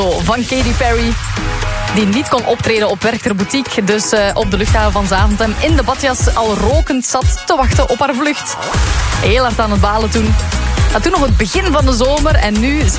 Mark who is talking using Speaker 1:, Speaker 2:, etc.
Speaker 1: van Katy Perry, die niet kon optreden op Werchter Boutique. Dus op de luchthaven van Zaventem in de badjas al rokend zat te wachten op haar vlucht. Heel hard aan het balen toen. Toen nog het begin van de zomer en nu